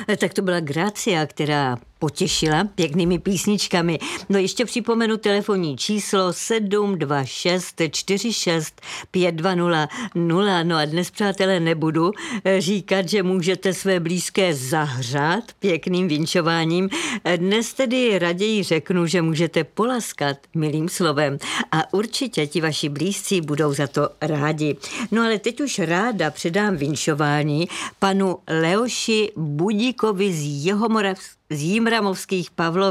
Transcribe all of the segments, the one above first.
Tak to byla Grácia, která potěšila pěknými písničkami. No ještě připomenu telefonní číslo 726 46 520 0. No a dnes, přátelé, nebudu říkat, že můžete své blízké zahřát pěkným vinčováním. Dnes tedy raději řeknu, že můžete polaskat milým slovem a určitě ti vaši blízcí budou za to rádi. No ale teď už ráda předám vinčování panu Leoši Budíkovi z Jimramovských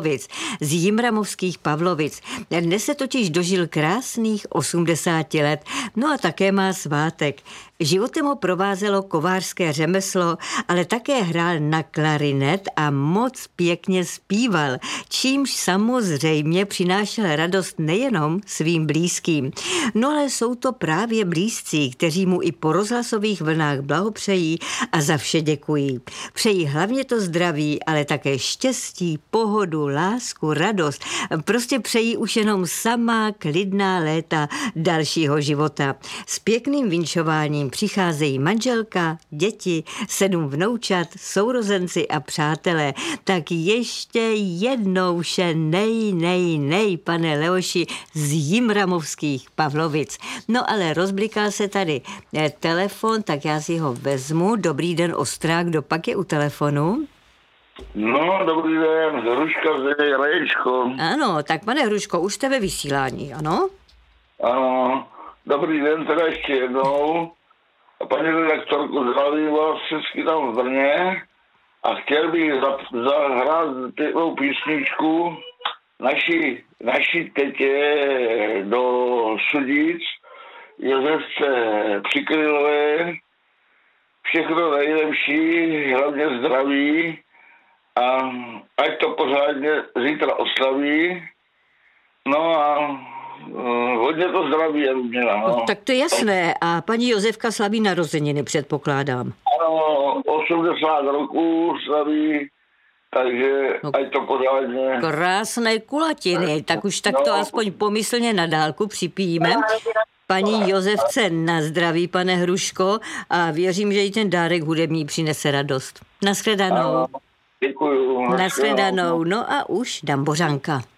Pavlovic. Dnes se totiž dožil krásných 80 let, no a také má svátek. Životem ho provázelo kovářské řemeslo, ale také hrál na klarinet a moc pěkně zpíval, čímž samozřejmě přinášel radost nejenom svým blízkým. No ale jsou to právě blízcí, kteří mu i po rozhlasových vlnách blahopřejí a za vše děkují. Přejí hlavně to zdraví, ale také štěstí, pohodu, lásku, radost. Prostě přejí už jenom samá klidná léta dalšího života. S pěkným vinčováním přicházejí manželka, děti, 7 vnoučat, sourozenci a přátelé. Tak ještě jednou vše nej, pane Leoši z Jimramovských Pavlovic. No ale rozbliká se tady telefon, tak já si ho vezmu. Dobrý den, Ostrák, kdo pak je u telefonu? No, dobrý den, Hruška z Raječko. Ano, tak pane Hruško, už jste ve vysílání, ano? Ano, dobrý den, teda ještě jednou. Paní redaktorku, zdravím vás všechny tam v Brně a chtěl bych zahrát pěknou písničku naší tetě do Sudic, Josefce Přikrylové. Všechno nejlepší, hlavně zdraví a ať to pořádně zítra oslaví. No a hodně to zdraví je měla. No. Tak to je jasné. A paní Josefka slaví narozeniny, předpokládám. Ano, 80 roků slaví, takže ať to pořádně. Krásné kulatiny, tak už takto aspoň pomyslně na dálku připijíme. Paní Josefce na zdraví, pane Hruško, a věřím, že i ten dárek hudební přinese radost. Nashledanou. Děkuju. Nashledanou. No a už dám Bořanka.